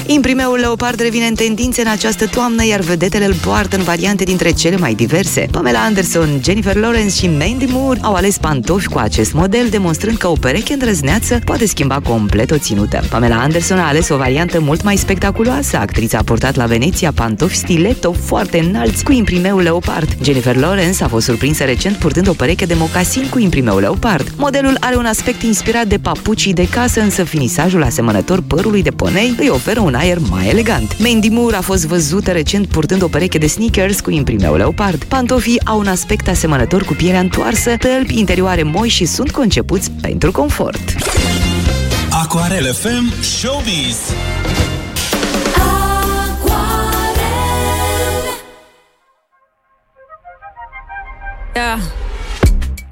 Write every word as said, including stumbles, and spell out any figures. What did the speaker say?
Imprimeul leopard revine în tendințe în această toamnă, iar vedetele îl poartă în variante dintre cele mai diverse. Pamela Anderson, Jennifer Lawrence și Mandy Moore au ales pantofi cu acest model, demonstrând că o pereche îndrăzneață poate schimba complet o ținută. Pamela Anderson a ales o variantă mult mai spectaculoasă. Actrița a purtat la Veneția pantofi stiletto foarte înalți cu imprimeul leopard. Jennifer Lawrence a fost surprinsă recent purtând o pereche de mocasini cu imprimeul leopard. Modelul are un aspect inspirat de papucii de casă, însă finisajul asemănător părului de ponei îi oferă un aer mai elegant. Mandy Moore a fost văzută recent purtând o pereche de sneakers cu imprimeul leopard. Pantofii au un aspect asemănător cu pielea întoarsă, tălpi interioare moi și sunt concepuți pentru confort. Aquarel F M Showbiz. Yeah.